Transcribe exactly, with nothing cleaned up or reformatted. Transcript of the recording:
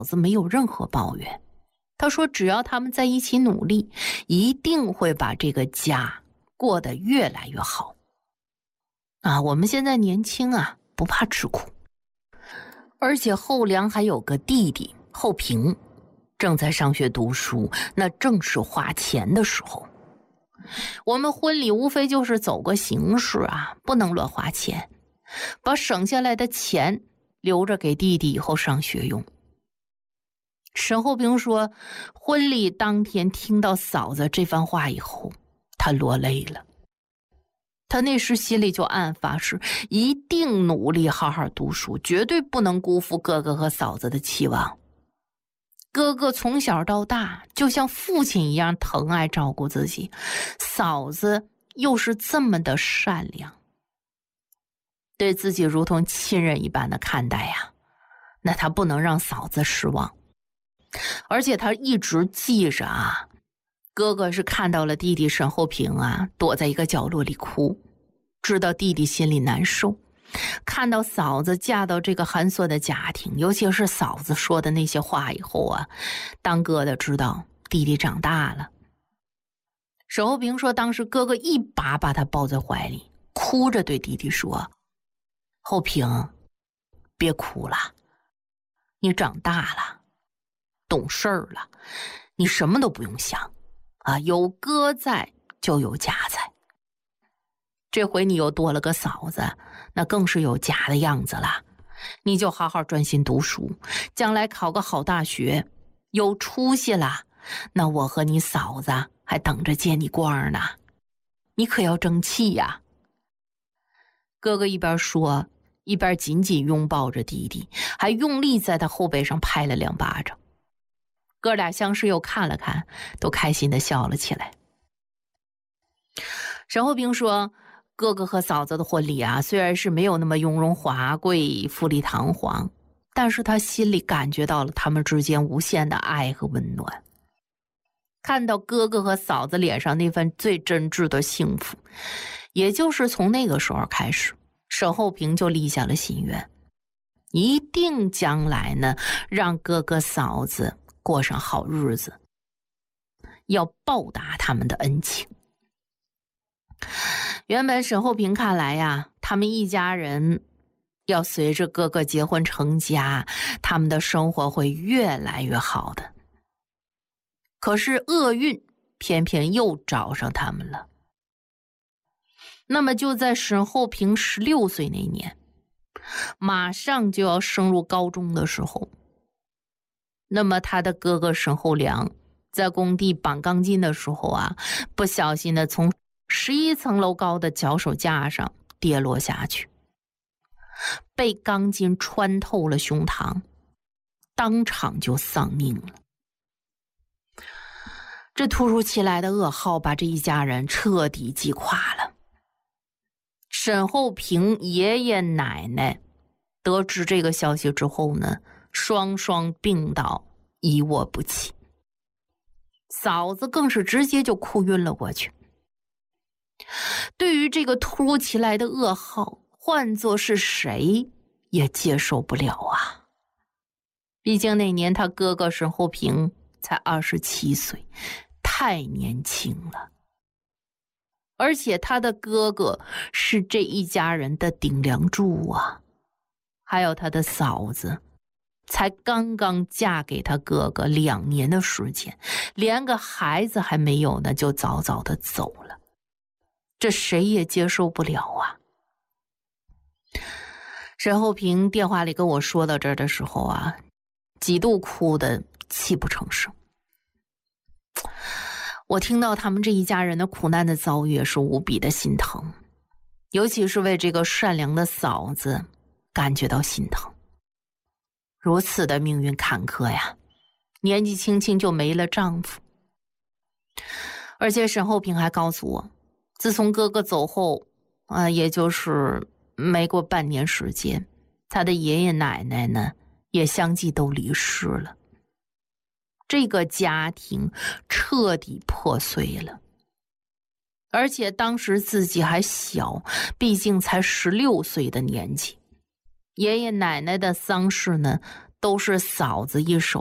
子没有任何抱怨。他说只要他们在一起努力，一定会把这个家过得越来越好。啊，我们现在年轻啊，不怕吃苦。而且后梁还有个弟弟后平，正在上学读书，那正是花钱的时候。我们婚礼无非就是走个形式啊，不能乱花钱，把省下来的钱留着给弟弟以后上学用。沈厚平说，婚礼当天听到嫂子这番话以后，他落泪了。他那时心里就暗发誓，一定努力好好读书，绝对不能辜负哥哥和嫂子的期望。哥哥从小到大就像父亲一样疼爱照顾自己，嫂子又是这么的善良，对自己如同亲人一般的看待呀，那他不能让嫂子失望。而且他一直记着啊，哥哥是看到了弟弟沈厚平啊躲在一个角落里哭，知道弟弟心里难受，看到嫂子嫁到这个寒酸的家庭，尤其是嫂子说的那些话以后啊，当哥的知道弟弟长大了。沈厚平说，当时哥哥一把把他抱在怀里，哭着对弟弟说，厚平，别哭了，你长大了，懂事儿了，你什么都不用想啊，有哥在就有家在。这回你又多了个嫂子，那更是有家的样子了。你就好好专心读书，将来考个好大学，有出息了，那我和你嫂子还等着见你光呢，你可要争气呀。哥哥一边说，一边紧紧拥抱着弟弟，还用力在他后背上拍了两巴掌。哥俩相视又看了看，都开心地笑了起来。沈厚平说，哥哥和嫂子的婚礼啊，虽然是没有那么雍容华贵、富丽堂皇，但是他心里感觉到了他们之间无限的爱和温暖。看到哥哥和嫂子脸上那份最真挚的幸福，也就是从那个时候开始，沈厚平就立下了心愿，一定将来呢，让哥哥嫂子过上好日子，要报答他们的恩情。原本沈厚平看来呀，他们一家人要随着哥哥结婚成家，他们的生活会越来越好的。可是厄运偏偏又找上他们了。那么就在沈厚平十六岁那年，马上就要升入高中的时候，那么他的哥哥沈厚良在工地绑钢筋的时候啊，不小心的从十一层楼高的脚手架上跌落下去，被钢筋穿透了胸膛，当场就丧命了。这突如其来的噩耗把这一家人彻底击垮了。沈厚平爷爷奶奶得知这个消息之后呢，双双病倒，一卧不起。嫂子更是直接就哭晕了过去。对于这个突如其来的噩耗，换作是谁也接受不了啊。毕竟那年他哥哥沈厚平才二十七岁，太年轻了。而且他的哥哥是这一家人的顶梁柱啊，还有他的嫂子才刚刚嫁给他哥哥两年的时间，连个孩子还没有呢，就早早的走了，这谁也接受不了啊。沈厚平电话里跟我说到这儿的时候啊，几度哭得泣不成声。我听到他们这一家人的苦难的遭遇是无比的心疼，尤其是为这个善良的嫂子感觉到心疼。如此的命运坎坷呀，年纪轻轻就没了丈夫。而且沈厚平还告诉我，自从哥哥走后啊、呃，也就是没过半年时间，他的爷爷奶奶呢也相继都离世了。这个家庭彻底破碎了，而且当时自己还小，毕竟才十六岁的年纪。爷爷奶奶的丧事呢， 都是嫂子一手